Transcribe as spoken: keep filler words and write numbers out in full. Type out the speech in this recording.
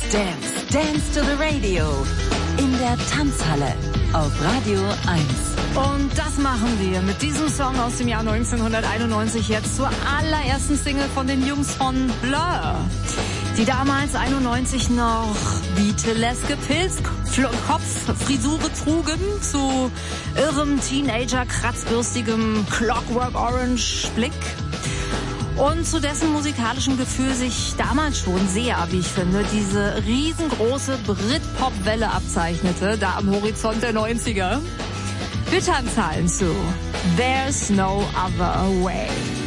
Dance, Dance to the Radio. In der Tanzhalle auf Radio eins. Und das machen wir mit diesem Song aus dem Jahr neunzehnhunderteinundneunzig jetzt zur allerersten Single von den Jungs von Blur, die damals einundneunzig noch Beatleske Pilzkopffrisure trugen zu irrem Teenager, kratzbürstigem Clockwork Orange Blick. Und zu dessen musikalischem Gefühl sich damals schon sehr, wie ich finde, diese riesengroße Britpop-Welle abzeichnete, da am Horizont der neunziger. Wir tanzen zu There's No Other Way.